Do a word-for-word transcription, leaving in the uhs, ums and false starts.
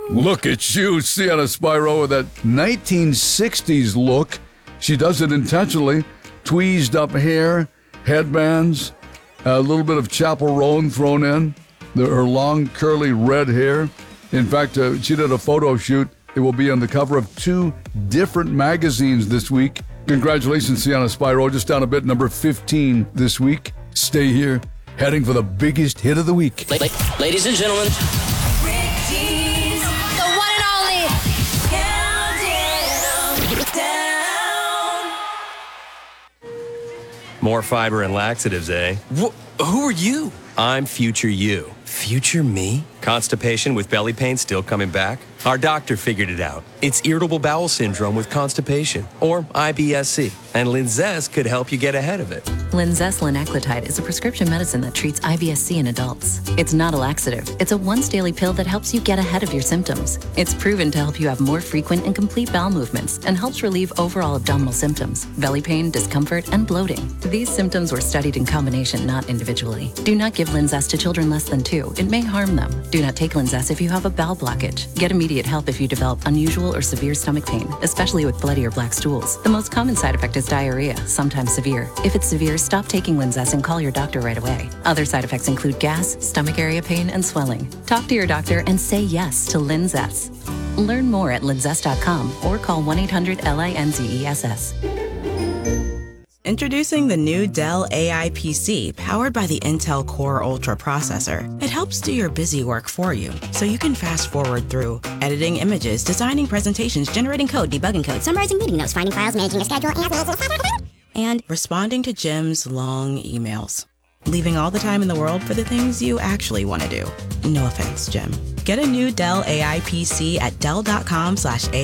Look at you, Sienna Spyro, with that nineteen sixties look. She does it intentionally. Tweezed up hair, headbands, a little bit of Chapel Roan thrown in, the, her long curly red hair. In fact, uh, she did a photo shoot. It will be on the cover of two different magazines this week. Congratulations, Sienna Spyro, just down a bit, number fifteen this week. Stay here, heading for the biggest hit of the week. La- la- ladies and gentlemen. Ricky's the one and only. Counting down. More fiber and laxatives, eh? Wh- who are you? I'm future you. Future me? Constipation with belly pain still coming back? Our doctor figured it out. It's irritable bowel syndrome with constipation, or I B S C, and Linzess could help you get ahead of it. Linzess linaclotide is a prescription medicine that treats I B S C in adults. It's not a laxative. It's a once-daily pill that helps you get ahead of your symptoms. It's proven to help you have more frequent and complete bowel movements and helps relieve overall abdominal symptoms, belly pain, discomfort, and bloating. These symptoms were studied in combination, not individually. Do not give Linzess to children less than two. It may harm them. Do not take Linzess if you have a bowel blockage. Get immediate help if you develop unusual or severe stomach pain, especially with bloody or black stools. The most common side effect is diarrhea, sometimes severe. If it's severe, stop taking Linzess and call your doctor right away. Other side effects include gas, stomach area pain, and swelling. Talk to your doctor and say yes to Linzess. Learn more at linzess dot com or call one eight hundred L I N Z E S S. Introducing the new Dell A I P C, powered by the Intel Core Ultra processor. It helps do your busy work for you, so you can fast forward through editing images, designing presentations, generating code, debugging code, summarizing meeting notes, finding files, managing a schedule, and... and responding to Jim's long emails. Leaving all the time in the world for the things you actually want to do. No offense, Jim. Get a new Dell A I P C at dell dot com slash